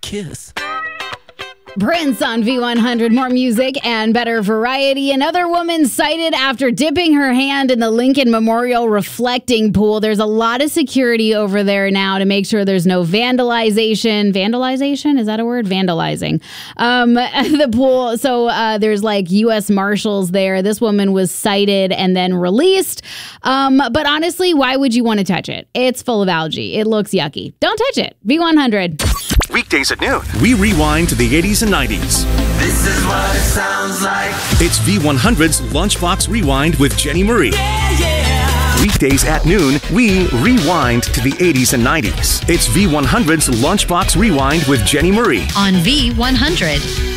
kiss. Prince on V100, more music and better variety. Another woman cited after dipping her hand in the Lincoln Memorial reflecting pool. There's a lot of security over there now to make sure there's no vandalization. Vandalization? Is that a word? Vandalizing. The pool. So there's like U.S. Marshals there. This woman was cited and then released. But honestly, why would you want to touch it? It's full of algae. It looks yucky. Don't touch it. V100. Weekdays at noon, we rewind to the 80s and 90s. This is what it sounds like. It's V100's Lunchbox Rewind with Jenny Marie. Yeah. Weekdays at noon, we rewind to the 80s and 90s. It's V100's Lunchbox Rewind with Jenny Marie on V100.